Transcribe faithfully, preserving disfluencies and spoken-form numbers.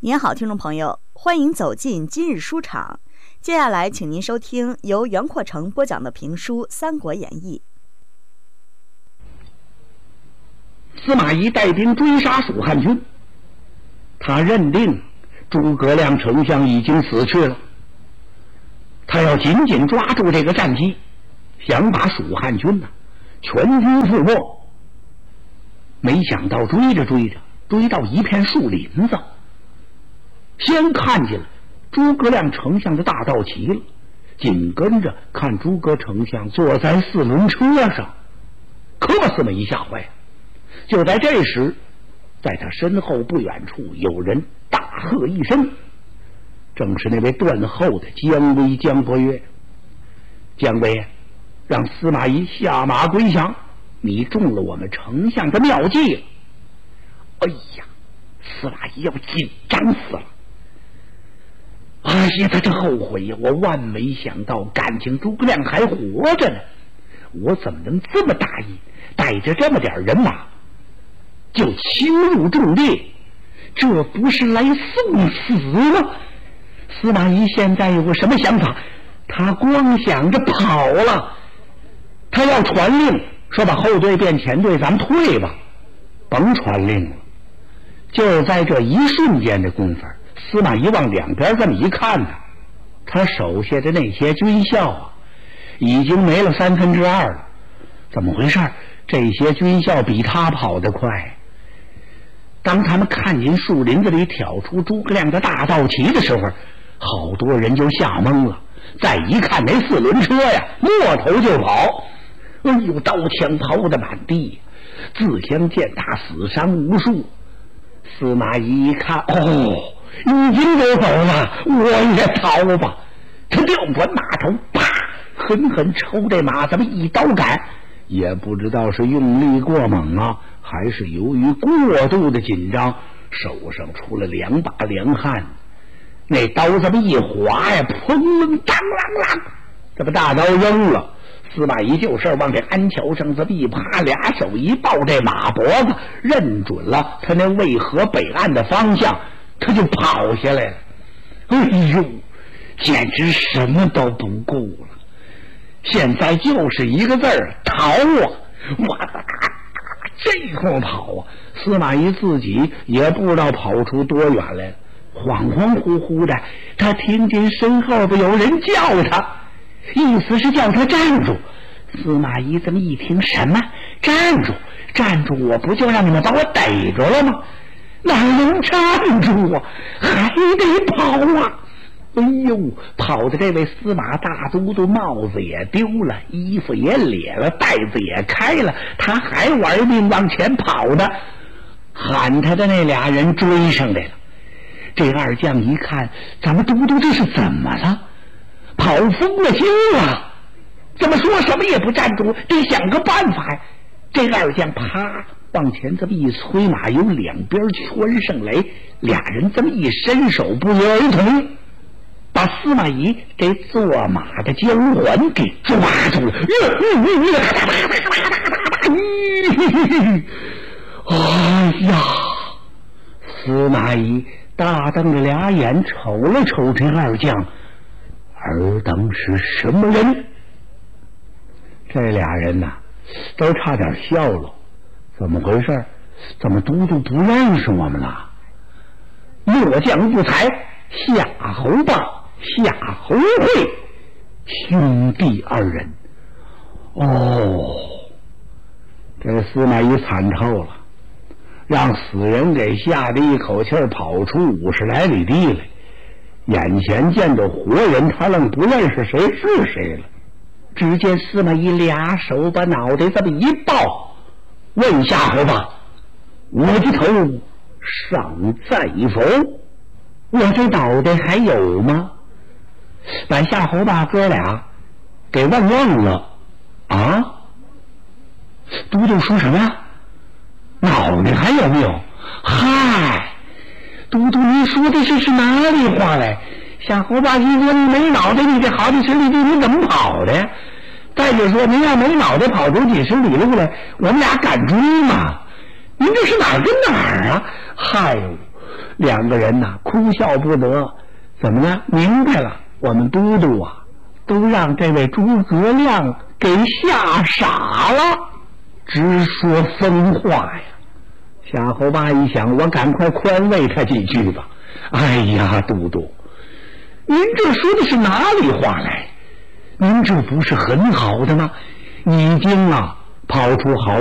您好，听众朋友，欢迎走进今日书场。接下来，请您收听由袁阔成播讲的评书《三国演义》。 司马懿带兵追杀蜀汉军，他认定诸葛亮丞相已经死去了，他要紧紧抓住这个战机，想把蜀汉军呢、啊、全军覆没。没想到追着追着，追到一片树林子，先看见了诸葛亮丞相的大道旗了，紧跟着看诸葛丞相坐在四轮车上，可把司马懿吓坏了。就在这时，在他身后不远处有人大喝一声，正是那位断后的姜维姜伯约。姜维，让司马懿下马归降，你中了我们丞相的妙计了。哎呀，司马懿要紧张死了。哎呀，他这后悔呀！我万没想到，感情诸葛亮还活着呢，我怎么能这么大意，带着这么点人马就侵入重地？这不是来送死吗？司马懿现在有个什么想法？他光想着跑了，他要传令说把后队变前队，咱们退吧。甭传令了，就在这一瞬间的功夫，司马懿往两边这么一看呢，他手下的那些军校啊，已经没了三分之二了。怎么回事？这些军校比他跑得快。当他们看见树林子里挑出诸葛亮的大道旗的时候，好多人就吓懵了。再一看那四轮车呀，摸头就跑。哎呦，刀枪抛的满地，自相践踏，死伤无数。司马懿一看，哦，已经都走了，我也逃吧。他调转马头，啪，狠狠抽这马，这么一刀赶，也不知道是用力过猛啊，还是由于过度的紧张，手上出了两把凉汗。那刀这么一划呀，砰啷当啷啷，这么大刀扔了。司马懿就事往这鞍桥上这么一趴，俩手一抱这马脖子，认准了他那渭河北岸的方向，他就跑下来了。哎呦，简直什么都不顾了，现在就是一个字儿逃啊！哇，这会跑啊，司马懿自己也不知道跑出多远来了，恍恍惚惚的，他听见身后边有人叫他，意思是叫他站住。司马懿这么一听，什么站住站住，我不就让你们把我逮着了吗？哪能站住啊，还得跑啊。哎呦，跑的这位司马大都督帽子也丢了，衣服也裂了，袋子也开了，他还玩命往前跑呢。喊他的那俩人追上来了。这二将一看，咱们都督这是怎么了？跑疯了心了，怎么说什么也不站住，得想个办法呀。这二将啪往前这么一催马，由两边圈上来，俩人这么一伸手，不约而同把司马懿给坐马的交环给抓住了。哎呀，司马懿大瞪着俩眼瞅了瞅这二将，尔等是什么人？这俩人呐、啊，都差点笑了。怎么回事？怎么都督不认识我们了？末将不才，夏侯霸、夏侯会兄弟二人。哦，这司马懿惨透了，让死人给吓得一口气跑出五十来里地来，眼前见着活人，他愣不认识谁是谁了。只见司马懿俩手把脑袋这么一抱，问夏侯霸：“我的头尚在否？我这脑袋还有吗？”把夏侯霸哥俩给问忘了啊！都督说什么？脑袋还有没有？嗨，都督您说的这是哪里话来？夏侯霸一说：“你没脑袋，你这好几十里地你怎么跑的呀？再者说，您要没脑袋跑出几十里路来，我们俩敢追吗？您这是哪儿跟哪儿啊？”嗨呦， 两个人呐哭笑不得。怎么呢？明白了，我们都督啊都让这位诸葛亮给吓傻了，直说疯话呀。夏侯霸一想，我赶快宽慰他几句吧。哎呀，都督，您这说的是哪里话来？您这不是很好的吗？已经啊跑出好